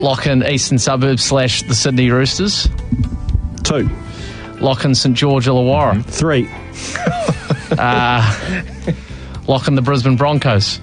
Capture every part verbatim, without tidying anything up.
Lock in Eastern Suburbs slash the Sydney Roosters. Two. Lock in St George Illawarra. Three. Uh, lock in the Brisbane Broncos.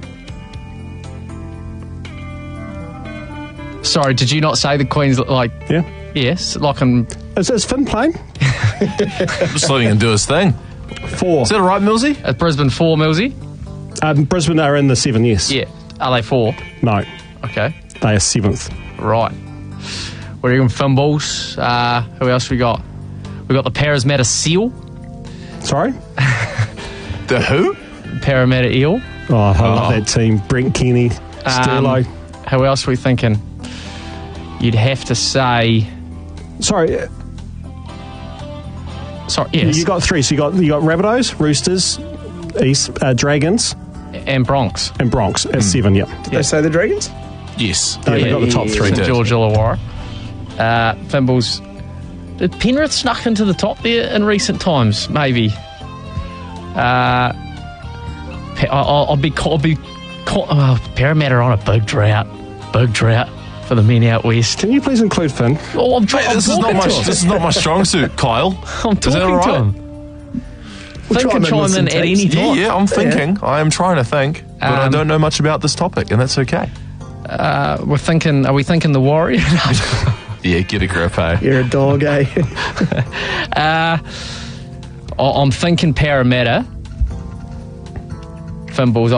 Sorry, did you not say the Queens, like... Yeah. Yes, lock in... Is, is Finn playing? Just letting him do his thing. Four. Is that all right, Millsy? At Brisbane four, Millsy? Um, Brisbane are in the seven, yes. Yeah. Are they four? No. Okay. They are seventh. Right. What are you going Fimballs? Uh, who else we got? We got the Parramatta Seal. Sorry? The who? Parramatta Eel. Oh, I Oh. love that team. Brent Kenny, Sterlo. Um, who else are we thinking? You'd have to say... Sorry, uh, Sorry, yes. you got three. So you got you got Rabbitohs, Roosters, East uh, Dragons, and Bronx. and Bronx at seven. Yep. Did they say the Dragons? Yes. They Yeah, got the top three. St did. George Illawarra. Uh, Fimballs. Did Penrith snuck into the top there in recent times? Maybe. Uh, Pa- I'll, I'll be. I'll be. Oh, Parramatta are on a big drought. Big drought for the men out west. Can you please include Finn? Oh, I'm, try- Mate, I'm this is talking not my to him. this is not my strong suit, Kyle. I'm Is that talking all right? to him. We'll Finn try can and chime listen in to at it. any Yeah, time. yeah, I'm thinking. I am trying to think, but I Um, don't know much about this topic, and that's okay. Uh, we're thinking. Are we thinking the Warrior? Yeah, get a grip, hey. You're a dog, eh? uh, I- I'm thinking Parramatta. Fimballs.